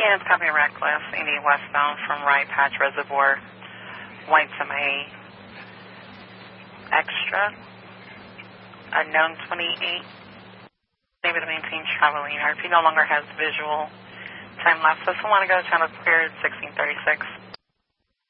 Units copy reckless, Indy westbound from Right Patch Reservoir, white semi extra, unknown 28, able to maintain traveling. Or if he no longer has visual time lapse, so want to go channel cleared 1636.